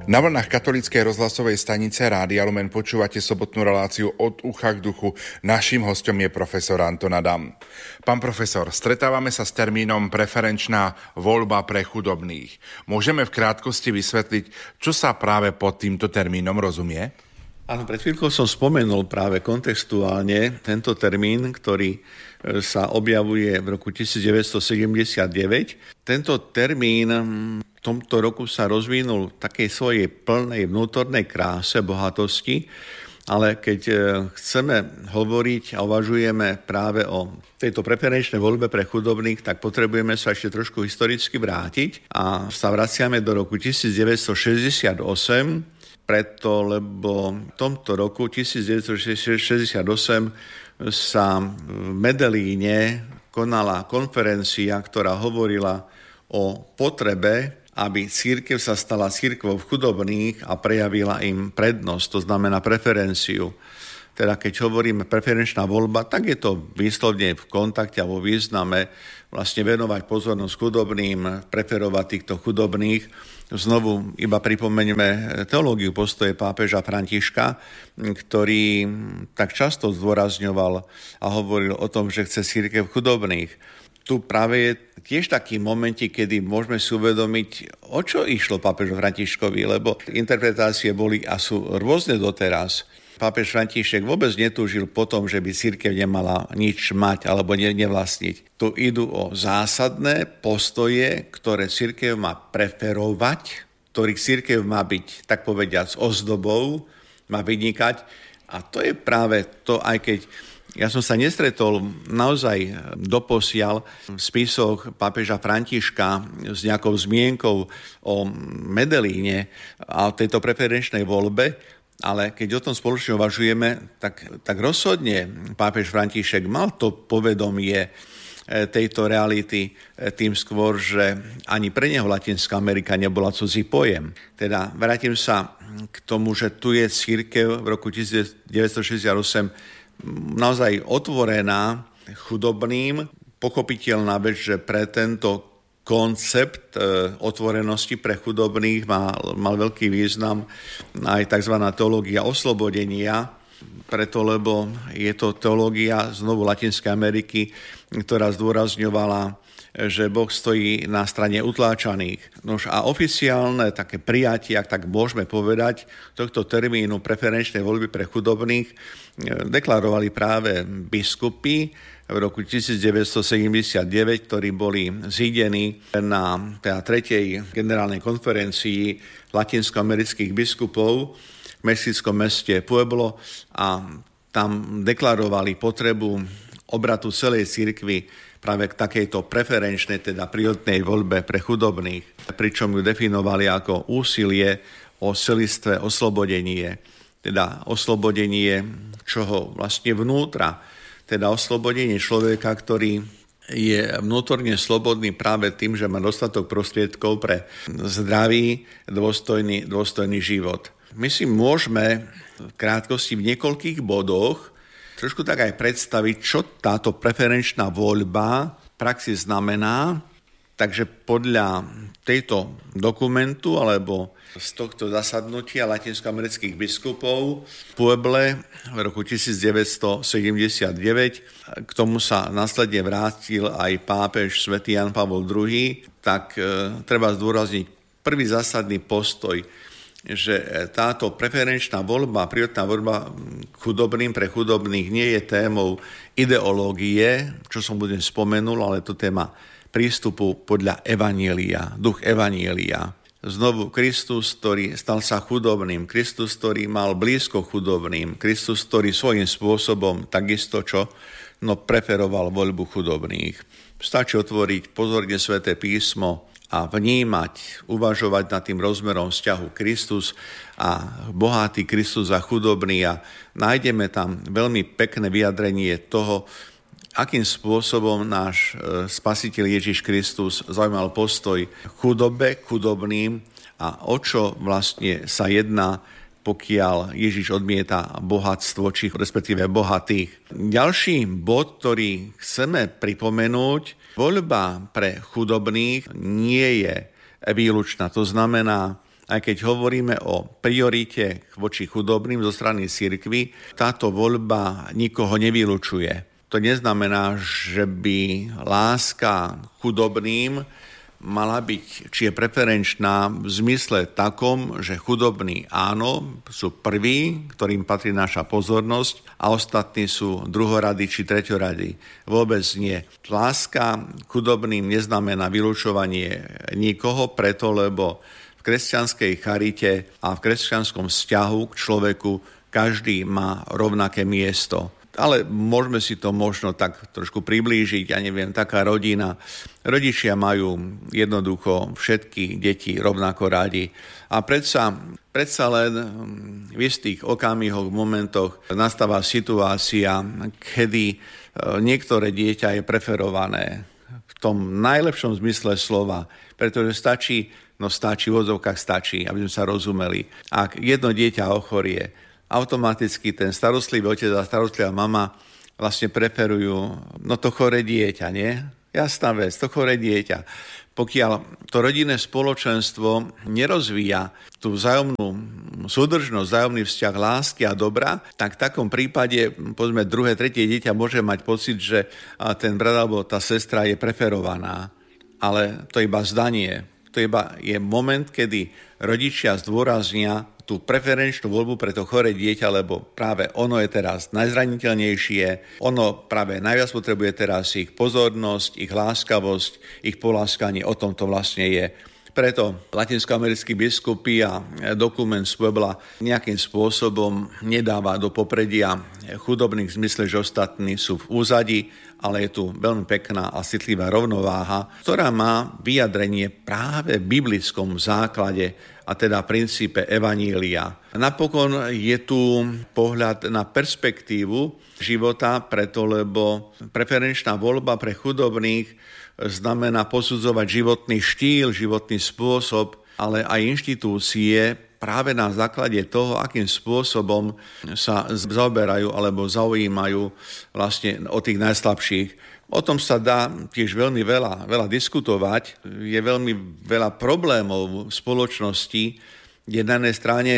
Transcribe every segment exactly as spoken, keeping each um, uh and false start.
Na vlnách katolíckej rozhlasovej stanice Rádia Lumen počúvate sobotnú reláciu Od ucha k duchu. Naším hostom je profesor Anton Adam. Pán profesor, stretávame sa s termínom preferenčná voľba pre chudobných. Môžeme v krátkosti vysvetliť, čo sa práve pod týmto termínom rozumie? Áno, pred chvíľkou som spomenul práve kontextuálne tento termín, ktorý sa objavuje v roku devätnásťstosedemdesiatdeväť. Tento termín v tomto roku sa rozvinul v takej svojej plnej vnútornej kráse, bohatosti, ale keď chceme hovoriť a uvažujeme práve o tejto preferenčnej voľbe pre chudobných, tak potrebujeme sa ešte trošku historicky vrátiť a sa vraciame do roku devätnásťstošesťdesiatosem, preto, lebo v tomto roku devätnásťstošesťdesiatosem sa v Medellíne konala konferencia, ktorá hovorila o potrebe, aby cirkev sa stala cirkvou chudobných a prejavila im prednosť, to znamená preferenciu. Teda keď hovoríme preferenčná voľba, tak je to výslovne v kontakte a vo význame vlastne venovať pozornosť chudobným, preferovať týchto chudobných. Znovu iba pripomeňme teológiu postoje pápeža Františka, ktorý tak často zdôrazňoval a hovoril o tom, že chce cirkev chudobných. Tu práve je tiež taký momentík, kedy môžeme si uvedomiť, o čo išlo pápežu Františkovi, lebo interpretácie boli a sú rôzne doteraz. Pápež František vôbec netúžil po tom, že by cirkev nemala nič mať alebo nevlastniť. Tu idú o zásadné postoje, ktoré cirkev má preferovať, ktorých cirkev má byť, tak povediac, ozdobou, má vynikať. A to je práve to, aj keď ja som sa nestretol naozaj doposiaľ v spisoch pápeža Františka s nejakou zmienkou o Medellíne a o tejto preferenčnej voľbe, ale keď o tom spoločne uvažujeme, tak, tak rozhodne pápež František mal to povedomie tejto reality, tým skôr, že ani pre neho Latinská Amerika nebola cudzí pojem. Teda vrátim sa k tomu, že tu je cirkev v roku devätnásťstošesťdesiatosem naozaj otvorená chudobným. Pochopiteľná vec, že pre tento koncept otvorenosti pre chudobných mal, mal veľký význam aj tzv. Teológia oslobodenia, preto lebo je to teológia znovu Latinskej Ameriky, ktorá zdôrazňovala, že Boh stojí na strane utláčaných. Nož a oficiálne také prijatie, ak tak môžeme povedať, tohto termínu preferenčnej voľby pre chudobných deklarovali práve biskupy v roku devätnásťstosedemdesiatdeväť, ktorí boli zídení na teda tretej generálnej konferencii latinskoamerických biskupov v mexickom meste Pueblo a tam deklarovali potrebu obratu celej cirkvi práve k takejto preferenčnej, teda prioritnej voľbe pre chudobných, pričom ju definovali ako úsilie o celistvé oslobodenie, teda oslobodenie čoho vlastne vnútra, teda oslobodenie človeka, ktorý je vnútorne slobodný práve tým, že má dostatok prostriedkov pre zdravý, dôstojný, dôstojný život. My si môžeme v krátkosti v niekoľkých bodoch trošku tak aj predstaviť, čo táto preferenčná voľba v praxi znamená. Takže podľa tejto dokumentu alebo z tohto zasadnutia latinskoamerických biskupov v Pueble v roku devätnásťstosedemdesiatdeväť, k tomu sa následne vrátil aj pápež svätý Ján Pavol druhý, tak e, treba zdôrazniť prvý zásadný postoj, že táto preferenčná voľba, prioritná voľba chudobným pre chudobných nie je témou ideológie, čo som budem spomenul, ale to téma prístupu podľa evanjelia, duch evanjelia. Znovu Kristus, ktorý stal sa chudobným, Kristus, ktorý mal blízko chudobným, Kristus, ktorý svojím spôsobom takisto čo no, preferoval voľbu chudobných. Stačí otvoriť pozorne Sväté písmo a vnímať, uvažovať nad tým rozmerom vzťahu Kristus a bohatý Kristus a chudobný a nájdeme tam veľmi pekné vyjadrenie toho, akým spôsobom náš Spasiteľ Ježiš Kristus zaujímal postoj chudobe, chudobným a o čo vlastne sa jedná, pokiaľ Ježiš odmieta bohatstvo, či respektíve bohatých. Ďalší bod, ktorý chceme pripomenúť, voľba pre chudobných nie je výlučná. To znamená, aj keď hovoríme o priorite voči chudobným zo strany cirkvi, táto voľba nikoho nevylučuje. To neznamená, že by láska chudobným mala byť, či je preferenčná v zmysle takom, že chudobní áno, sú prví, ktorým patrí naša pozornosť a ostatní sú druhorady či treťorady. Vôbec nie. Láska chudobným neznamená vylučovanie nikoho, preto lebo v kresťanskej charite a v kresťanskom vzťahu k človeku každý má rovnaké miesto. Ale môžeme si to možno tak trošku priblížiť, ja neviem, taká rodina. Rodičia majú jednoducho všetky deti rovnako radi. A predsa, predsa len v istých okamihoch, momentoch nastáva situácia, kedy niektoré dieťa je preferované v tom najlepšom zmysle slova, pretože stačí, no stačí, v odzovkách stačí, aby sme sa rozumeli. Ak jedno dieťa ochorie, automaticky ten starostlivý otec a starostlivá mama vlastne preferujú no to choré dieťa, nie? Jasná vec, to choré dieťa. Pokiaľ to rodinné spoločenstvo nerozvíja tú vzájomnú súdržnosť, vzájomný vzťah lásky a dobra, tak v takom prípade, povedzme, druhé, tretie dieťa môže mať pocit, že ten brat alebo tá sestra je preferovaná. Ale to je iba zdanie. To iba je moment, kedy rodičia zdôraznia tú preferenčnú voľbu pre to choré dieťa, lebo práve ono je teraz najzraniteľnejšie, ono práve najviac potrebuje teraz ich pozornosť, ich láskavosť, ich poláskanie, o tom to vlastne je. Preto latinskoamerickí biskupy a dokument Puebla nejakým spôsobom nedáva do popredia chudobných v zmysle, že ostatní sú v úzadi, ale je tu veľmi pekná a citlivá rovnováha, ktorá má vyjadrenie práve v biblickom základe, a teda princípe evanília. Napokon je tu pohľad na perspektívu života, preto lebo preferenčná voľba pre chudobných znamená posudzovať životný štýl, životný spôsob, ale aj inštitúcie práve na základe toho, akým spôsobom sa zaoberajú alebo zaujímajú vlastne o tých najslabších. O tom sa dá tiež veľmi veľa, veľa diskutovať. Je veľmi veľa problémov v spoločnosti, kde na jednej strane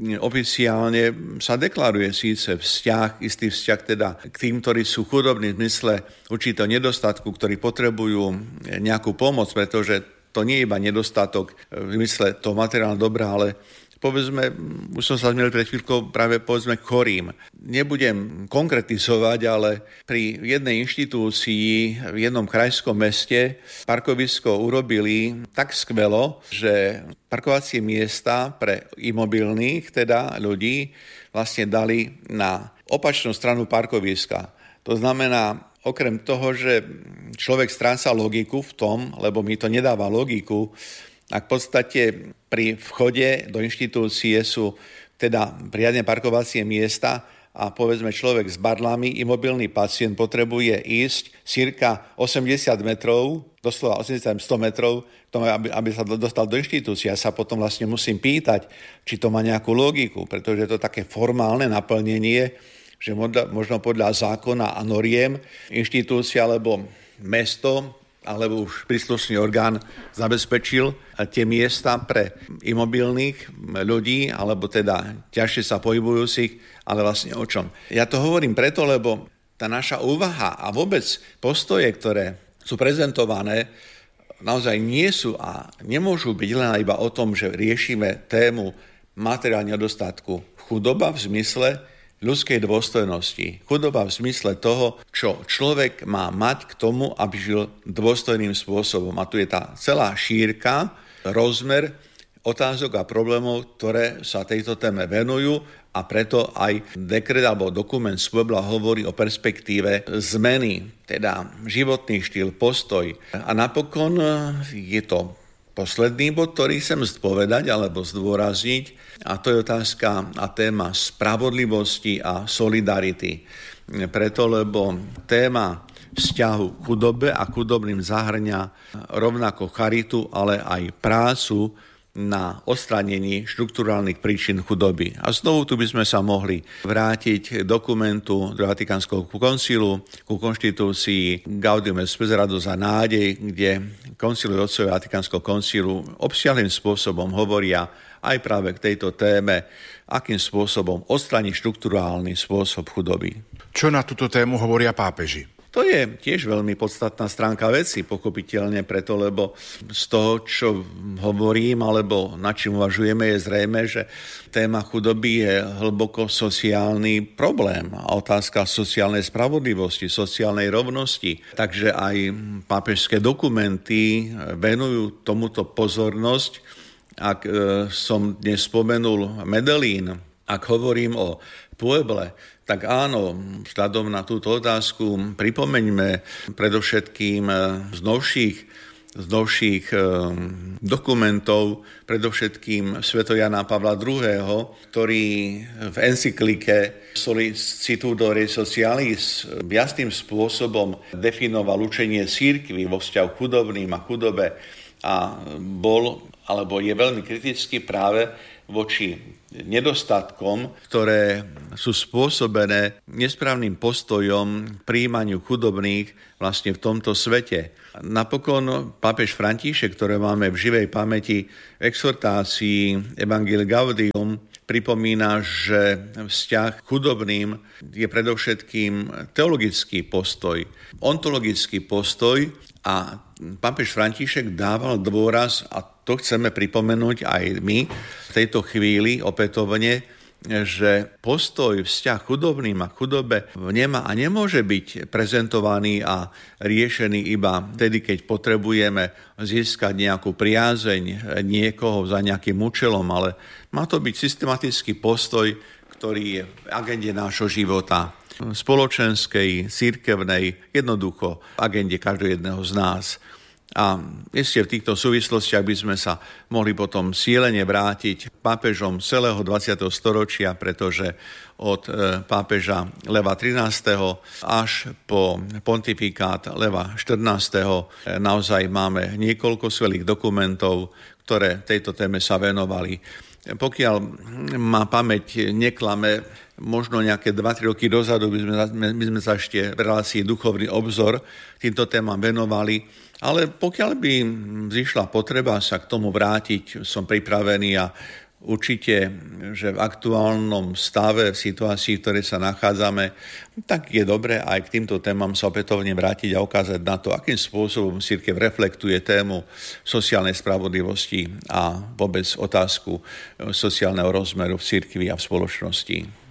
oficiálne sa deklaruje síce vzťah, istý vzťah teda k tým, ktorí sú chudobní v zmysle určitého nedostatku, ktorí potrebujú nejakú pomoc, pretože to nie je iba nedostatok v zmysle toho materiálneho dobra, ale povedzme, už som sa zmieril pred chvíľkou práve povedzme chorým. Nebudem konkretizovať, ale pri jednej inštitúcii v jednom krajskom meste parkovisko urobili tak skvelo, že parkovacie miesta pre imobilných, teda ľudí, vlastne dali na opačnú stranu parkoviska. To znamená, okrem toho, že človek stráca logiku v tom, lebo mi to nedáva logiku, ak v podstate pri vchode do inštitúcie sú teda riadne parkovacie miesta a povedzme človek s barlami, imobilný pacient potrebuje ísť cirka osemdesiat metrov, doslova osemdesiat až sto metrov, aby, aby sa dostal do inštitúcie. Ja sa potom vlastne musím pýtať, či to má nejakú logiku, pretože je to také formálne naplnenie, že možno podľa zákona a noriem inštitúcia alebo mesto alebo už príslušný orgán zabezpečil tie miesta pre imobilných ľudí, alebo teda ťažšie sa pohybujúcich, ale vlastne o čom. Ja to hovorím preto, lebo tá naša úvaha a vôbec postoje, ktoré sú prezentované, naozaj nie sú a nemôžu byť len iba o tom, že riešime tému materiálneho nedostatku. Chudoba v zmysle ľudskej dôstojnosti. Chudoba v zmysle toho, čo človek má mať k tomu, aby žil dôstojným spôsobom. A tu je tá celá šírka, rozmer otázok a problémov, ktoré sa tejto téme venujú a preto aj dekret alebo dokument z Puebla hovorí o perspektíve zmeny, teda životný štýl, postoj. A napokon je to posledný bod, ktorý chcem povedať alebo zdôrazniť, a to je otázka a téma spravodlivosti a solidarity. Preto, lebo téma vzťahu k chudobe a chudobným zahŕňa rovnako charitu, ale aj prácu na odstránení štrukturálnych príčin chudoby. A znovu tu by sme sa mohli vrátiť dokumentu do Vatikánskeho koncilu, ku konštitúcii Gaudium et Spes radosť a nádej, kde koncilovia otcovia Vatikánskeho koncilu obsiahlým spôsobom hovoria aj práve k tejto téme, akým spôsobom odstrániť štrukturálny spôsob chudoby. Čo na túto tému hovoria pápeži? To je tiež veľmi podstatná stránka veci, pochopiteľne preto, lebo z toho, čo hovorím, alebo na čím uvažujeme, je zrejme, že téma chudoby je hlboko sociálny problém a otázka sociálnej spravodlivosti, sociálnej rovnosti. Takže aj pápežské dokumenty venujú tomuto pozornosť. Ak som dnes spomenul Medellín, ak hovorím o Pueble, tak áno, vzhľadom na túto otázku pripomeňme predovšetkým z novších, z novších e, dokumentov, predovšetkým svätého Jana Pavla druhého., ktorý v encyklike Solicitudore Socialis jasným spôsobom definoval učenie cirkvi vo vzťahu chudobným a chudobe a bol, alebo je veľmi kritický práve voči nedostatkom, ktoré sú spôsobené nesprávnym postojom k prijímaniu chudobných vlastne v tomto svete. Napokon pápež František, ktoré máme v živej pamäti v exhortácii Evangelii Gaudium, pripomína, že vzťah k chudobným je predovšetkým teologický postoj, ontologický postoj a pápež František dával dôraz, a to chceme pripomenúť aj my v tejto chvíli opätovne, že postoj vzťah chudobným a chudobe nemá a nemôže byť prezentovaný a riešený iba vtedy, keď potrebujeme získať nejakú priazeň niekoho za nejakým účelom, ale má to byť systematický postoj, ktorý je v agende nášho života, spoločenskej, cirkevnej, jednoducho v agende každého jedného z nás. A ešte v týchto súvislostiach by sme sa mohli potom cieľene vrátiť pápežom celého dvadsiateho storočia, pretože od pápeža Leva trinásteho až po pontifikát Leva štrnásteho naozaj máme niekoľko skvelých dokumentov, ktoré tejto téme sa venovali. Pokiaľ má pamäť neklame, možno nejaké dva tri roky dozadu by sme, my sme sa ešte v relácii Duchovný obzor týmto témam venovali, ale pokiaľ by zišla potreba sa k tomu vrátiť, som pripravený a určite, že v aktuálnom stave, v situácii, v ktorej sa nachádzame, tak je dobré aj k týmto témam sa opätovne vrátiť a ukázať na to, akým spôsobom cirkev reflektuje tému sociálnej spravodlivosti a vôbec otázku sociálneho rozmeru v cirkvi a v spoločnosti.